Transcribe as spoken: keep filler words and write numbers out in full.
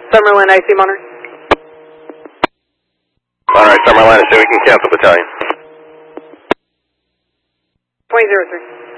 Summerlin, I C monitor. Alright, Summerlin, so we can cancel battalion. twenty zero three.